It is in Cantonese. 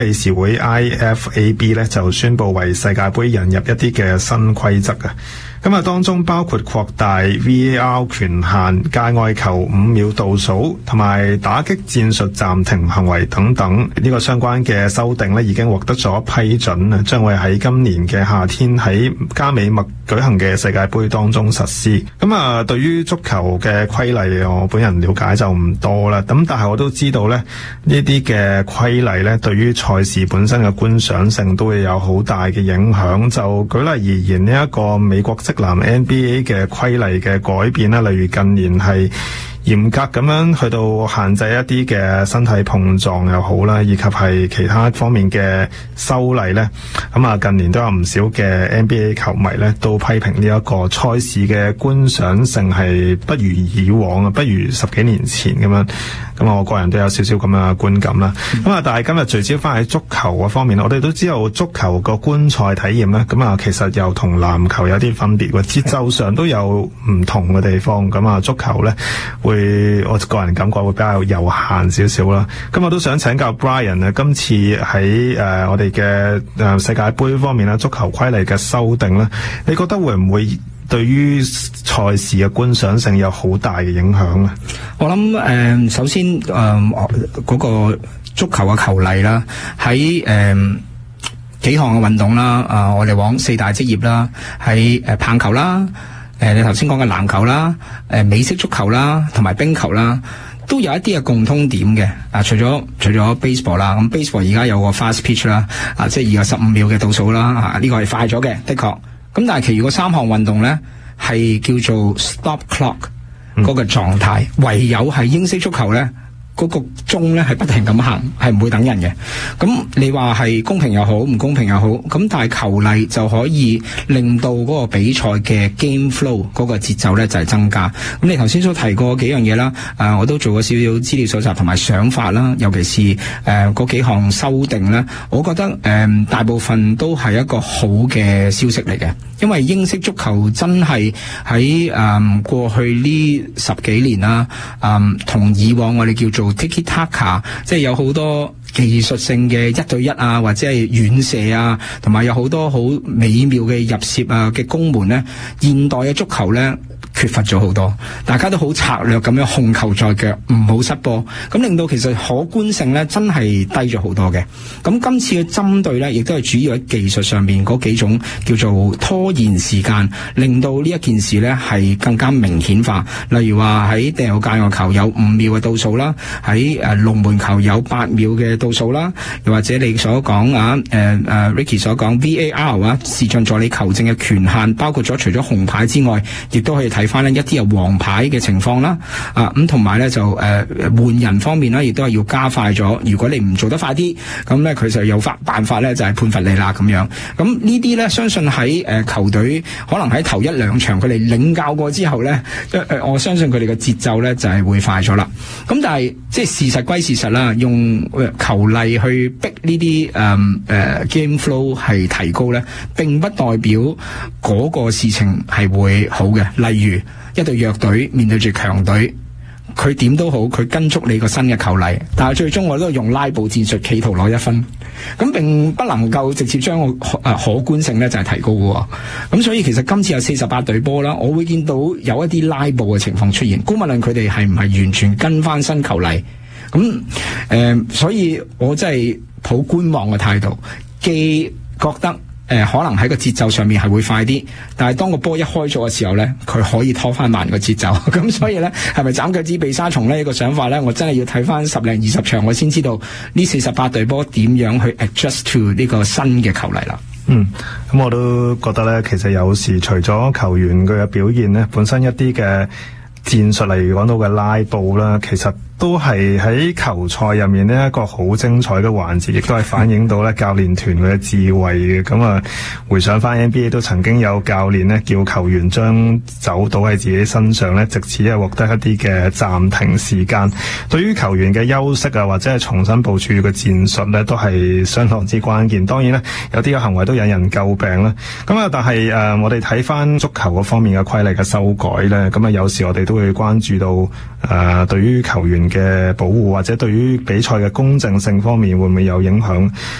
理事會 IFAB 咧就宣布為世界盃引入一啲嘅新規則啊。咁啊，當中包括擴大 VAR 權限、界外球5秒倒數，同埋打擊戰術暫停行為等等。呢個相關嘅修訂咧已經獲得咗批准啊，將會喺今年嘅夏天喺加美墨舉行嘅世界盃當中實施。咁啊，對於足球嘅規例，我本人了解就唔多啦。咁但係我都知道咧，呢啲嘅規例咧，對於賽事本身嘅觀賞性都會有好大嘅影響。就舉例而言，呢一個美國職籃 NBA 嘅規例嘅改變啦，例如近年係嚴格咁樣去到限制一啲嘅身體碰撞又好啦，以及係其他方面嘅修例呢。咁啊，近年都有唔少嘅 NBA 球迷呢都批評呢一個賽事嘅觀賞性係不如以往啊，不如10幾年前咁樣。咁我個人都有少少咁樣嘅觀感啦。咁啊，但係今日聚焦翻喺足球嗰方面，我哋都知道足球個觀賽體驗咧，咁啊，其實又同籃球有啲分別喎，節奏上都有唔同嘅地方。咁啊，足球咧我個人感覺會比較有限少少啦。咁我都想請教 Brian 啊，今次喺我哋嘅世界盃方面啦，足球規例嘅修訂咧，你覺得會唔會對於賽事嘅觀賞性有好大嘅影響咧？ 我諗首先嗰個足球嘅球例啦，喺幾項嘅運動啦，我哋往4大職業啦，喺棒球啦，你頭先講嘅籃球啦，美式足球啦，同埋冰球啦，都有一啲嘅共通點嘅。除咗 baseball 啦，咁 baseball 而家有個 fast pitch 啦，即係而家15秒嘅倒數啦，呢個係快咗嘅，的確。咁但係其餘嗰3項運動咧，係叫做 stop clock 嗰個狀態，唯有係英式足球咧，嗰個鐘咧係不停咁行，係唔會等人嘅。咁你話係公平又好，唔公平又好，咁但係球例就可以令到嗰個比賽嘅 game flow 嗰個節奏咧就係增加。咁你頭先所提過幾樣嘢啦，我都做過少少資料搜集同埋想法啦，尤其是嗰幾項修訂咧，我覺得大部分都係一個好嘅消息嚟嘅。因為英式足球真係喺過去呢10幾年啦，同以往我哋叫做 Tiki Taka， 即係有好多技術性嘅1對1啊，或者係遠射啊，同埋有好多好美妙嘅入射啊嘅攻門咧。現代嘅足球咧缺乏咗好多，大家都好策略咁樣控球在腳，唔好失波，咁令到其實可觀性咧真係低咗好多嘅。咁今次嘅針對咧，亦都係主要喺技術上面嗰幾種叫做拖延時間，令到呢一件事咧係更加明顯化。例如話喺掟界外球有5秒嘅倒數啦，喺龍門球有8秒嘅倒數啦，又或者你所講Ricky 所講 VAR 視像助理球證嘅權限，包括咗除咗紅牌之外，亦都可以睇翻呢一啲有黃牌嘅情況啦。咁同埋咧就換人方面咧，亦都係要加快咗。如果你唔做得快啲，咁咧佢就有辦法咧就係判罰你啦咁樣。咁呢啲咧相信喺球隊可能喺頭1-2場佢哋領教過之後咧，我相信佢哋嘅節奏咧就係會快咗啦。咁但係即係事實歸事實啦，用球例去逼呢啲game flow 係提高咧，並不代表嗰個事情係會好嘅。例如一隊弱隊面對住強隊，佢點都好，佢跟足你個新嘅球例，但係最終我都係用拉布戰術企圖攞1分，咁並不能夠直接將個可觀性咧就係提高嘅。咁所以其實今次有48隊波啦，我會見到有一啲拉布嘅情況出現，姑勿論佢哋係唔係完全跟翻新球例，咁所以我真係抱觀望嘅態度，既覺得可能喺個節奏上面係會快啲，但係當個波一開咗嘅時候呢，佢可以拖翻慢個節奏。咁所以呢，係咪斬腳趾避沙蟲呢？呢個想法呢，我真係要睇翻10零20場，我先知道呢48隊波點樣去 adjust to 呢個新嘅球例啦。 咁我都覺得呢，其實有時除咗球員佢嘅表現呢，本身一啲嘅戰術，例如講到嘅拉布啦，其實都係喺球賽入面呢一個好精彩嘅環節，亦都係反映到咧教練團佢嘅智慧嘅。咁啊，回想翻 NBA 都曾經有教練呢叫球員將酒倒喺自己身上呢，藉此係獲得一啲嘅暫停時間。對於球員嘅休息啊，或者係重新部署嘅戰術呢，都係相當之關鍵。當然呢，有啲嘅行為都引人詬病啦。咁啊，但係我哋睇翻足球嗰方面嘅規例嘅修改呢，咁啊有時我哋都會關注到對於球員嘅保護，或者對於比賽嘅公正性方面會唔會有影響？